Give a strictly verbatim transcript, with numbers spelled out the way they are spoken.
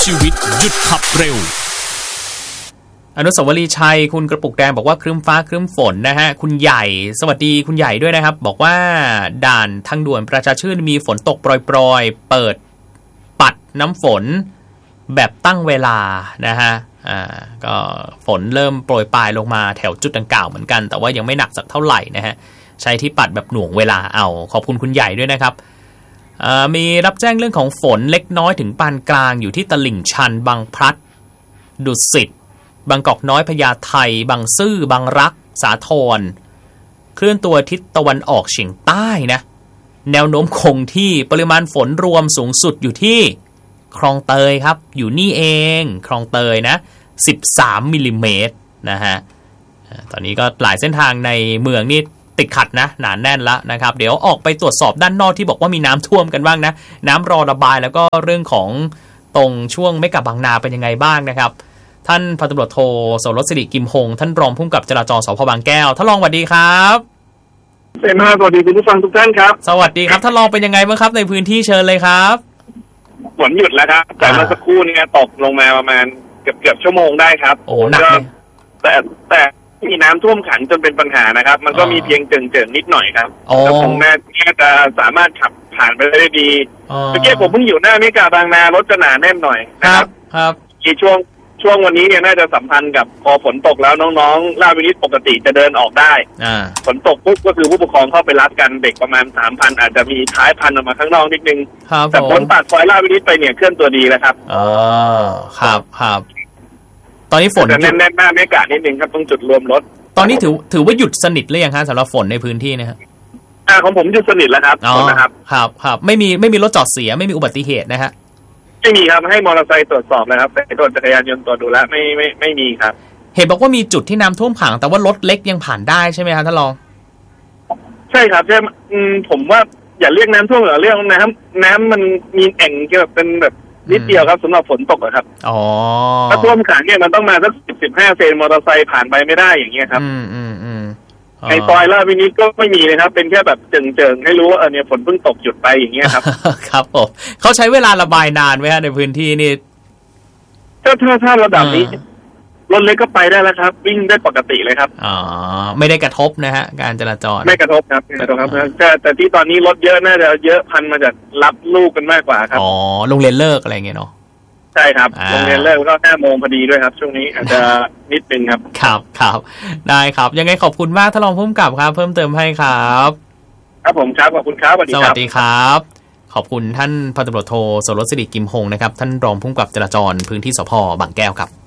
ชีวิตหยุดขับเร็วอนุสาวรีย์ชัยคุณกระปุกแดงบอกว่าครึ้มฟ้าครึ้มฝนนะฮะคุณใหญ่สวัสดีคุณใหญ่ด้วยนะครับบอกว่าด่านทางด่วนประชาชื่นมีฝนตกปรอยๆเปิดปัดน้ำฝนแบบตั้งเวลานะฮะอ่าก็ฝนเริ่มโปรยปลายลงมาแถวจุดดังกล่าวเหมือนกันแต่ว่ายังไม่หนักสักเท่าไหร่นะฮะใช้ที่ปัดแบบหน่วงเวลาเอาขอบคุณคุณใหญ่ด้วยนะครับมีรับแจ้งเรื่องของฝนเล็กน้อยถึงปานกลางอยู่ที่ตลิ่งชันบางพลัดดุสิตบางกอกน้อยพญาไทบางซื่อบางรักสาทรเคลื่อนตัวทิศตะวันออกเฉียงใต้นะแนวโน้มคงที่ปริมาณฝนรวมสูงสุดอยู่ที่คลองเตยครับอยู่นี่เองคลองเตยนะสิบสามมิลลิเมตรนะฮะตอนนี้ก็หลายเส้นทางในเมืองนี่ติดขัดนะหนาแน่นแล้วนะครับเดี๋ยวออกไปตรวจสอบด้านนอกที่บอกว่ามีน้ำท่วมกันบ้างนะน้ำรอระบายแล้วก็เรื่องของตรงช่วงเมกะบางนาเป็นยังไงบ้างนะครับท่านพันตำรวจโทโสรสศิริกิมหงท่านรองผู้กำกับจราจรสภ.บางแก้วท่านรองสวัสดีครับเอ็มห้าสวัสดีคุณผู้ฟังทุกท่านครับสวัสดีครับท่านรองเป็นยังไงบ้างครับในพื้นที่เชิญเลยครับฝนหยุดแล้วครับแต่เมื่อสักครู่นี้ตกลงมาประมาณเกือบเกือบชั่วโมงได้ครับโอ้หนักเลยแต่แต่มีน้ำท่วมขังจนเป็นปัญหานะครับมันก็มีเพียงเจิ่งๆนิดหน่อยครับแต่คงแน่จะสามารถขับผ่านไปได้ดีเมื่อกี้ผมเพิ่งอยู่หน้าเมกะบางนารถจะหนาแน่นหน่อยนะครับครับกี่ช่วงช่วงวันนี้เนี่ยน่าจะสัมพันธ์กับพอฝนตกแล้วน้องๆราชวินิตปกติจะเดินออกได้ฝนตกปุ๊บก็คือผู้ปกครองเข้าไปรับกันเด็กประมาณ สามพัน อาจจะมีท้ายพันออกมาข้างนอกนิดนึงแต่ฝนตัดซอยราชวินิตไปเนี่ยเคลื่อนตัวดีแล้วครับอ๋อครับครับตอนนี้ฝนแน่นแน่นมากไม่กะนิดนึงครับตรงจุดรวมรถตอนนี้ถือถือว่าหยุดสนิทหรือยังครับสำหรับฝนในพื้นที่นะครับอ่าของผมหยุดสนิทแล้วครับนะครับครับครับไม่มีไม่มีรถจอดเสียไม่มีอุบัติเหตุนะฮะไม่มีครับให้มอเตอร์ไซค์ตรวจสอบนะครับแต่รถจักรยานยนต์ตรวจดูแล้วไม่ไม่ไม่มีครับเห็นบอกว่ามีจุดที่น้ำท่วมขังแต่ว่ารถเล็กยังผ่านได้ใช่ไหมครับท่านรองใช่ครับใช่อืมผมว่าอย่าเรียกน้ำท่วมหรอกเรียกน้ำน้ำมันมีแอ่งที่แบบเป็นแบบนิดเดียวครับสำหรับฝนตกครับอ๋อถ้าท่วมขังเนี่ยมันต้องมาสักสิบสิบห้าเซนมอเตอร์ไซค์ผ่านไปไม่ได้อย่างเงี้ยครับอืมอืมอืมในซอยราชวินิตก็ไม่มีเลยครับเป็นแค่แบบเจิ่งๆให้รู้ว่าเออเนี่ยฝนเพิ่งตกหยุดไปอย่างเงี้ยครับครับผมเขาใช้เวลาระบายนานไหมฮะในพื้นที่นี่ถ้าถ้าถ้าระดับนี้รถเล็กก็ไปได้แล้วครับวิ่งได้ปกติเลยครับอ๋อไม่ได้กระทบนะฮะการจราจรไม่กระทบครับไม่กระทบครับแต่แต่ที่ตอนนี้รถเยอะน่าจะเยอะพันมาจากรับลูกกันมากกว่าครับอ๋อโรงเรียนเลิกอะไรเงี้ยเนาะใช่ครับโรงเรียนเลิกก็ห้าโมงพอดีด้วยครับช่วงนี้อาจจะนิดนึงครับครับครับได้ครับยังไงขอบคุณมากท่านรองผู้กำกับครับเพิ่มเติมให้ครับครับผมครับขอบคุณครับสวัสดีครับสวัสดีครับขอบคุณท่านพันตำรวจโทโสรสศิริกิมหงนะครับท่านรองผู้กำกับจราจรพื้นที่สภ.บางแก้วครับ